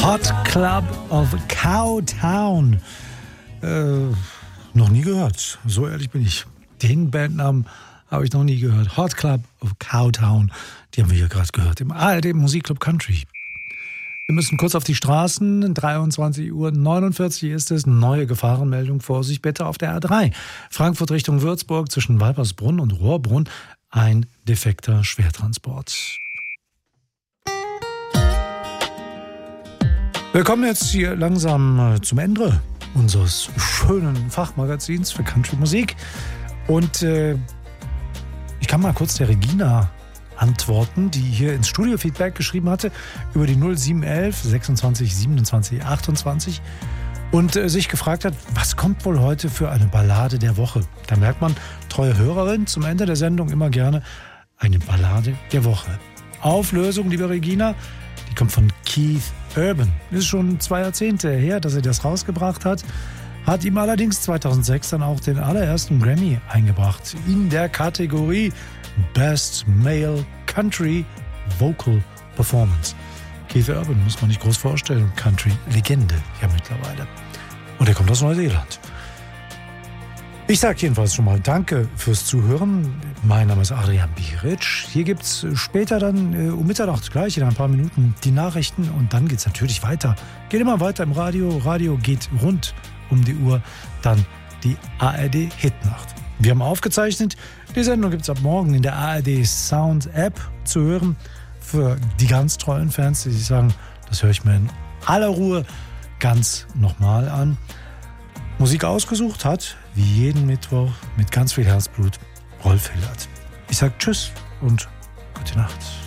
Hot Club of Cowtown. Noch nie gehört, so ehrlich bin ich. Den Bandnamen habe ich noch nie gehört. Hot Club of Cowtown, die haben wir hier gerade gehört, im ARD Musikclub Country. Wir müssen kurz auf die Straßen, 23:49 Uhr ist es, neue Gefahrenmeldung, Vorsicht bitte auf der A3. Frankfurt Richtung Würzburg zwischen Walpersbrunn und Rohrbrunn, ein defekter Schwertransport. Wir kommen jetzt hier langsam zum Ende unseres schönen Fachmagazins für Country-Musik. Und ich kann mal kurz der Regina antworten, die hier ins Studio-Feedback geschrieben hatte, über die 0711 26 27 28 und sich gefragt hat, was kommt wohl heute für eine Ballade der Woche? Da merkt man, treue Hörerin, zum Ende der Sendung immer gerne eine Ballade der Woche. Auflösung, liebe Regina, die kommt von Keith Urban. Ist schon 2 Jahrzehnte her, dass er das rausgebracht hat. Hat ihm allerdings 2006 dann auch den allerersten Grammy eingebracht. In der Kategorie Best Male Country Vocal Performance. Keith Urban, muss man nicht groß vorstellen. Country-Legende ja mittlerweile. Und er kommt aus Neuseeland. Ich sage jedenfalls schon mal Danke fürs Zuhören. Mein Name ist Adrian Biric. Hier gibt es später dann um Mitternacht gleich in ein paar Minuten die Nachrichten. Und dann geht es natürlich weiter. Geht immer weiter im Radio. Radio geht rund um die Uhr. Dann die ARD Hitnacht. Wir haben aufgezeichnet. Die Sendung gibt es ab morgen in der ARD Sound App zu hören. Für die ganz treuen Fans, die sich sagen, das höre ich mir in aller Ruhe ganz nochmal an. Musik ausgesucht hat, wie jeden Mittwoch, mit ganz viel Herzblut, Rolf Hillert. Ich sage Tschüss und gute Nacht.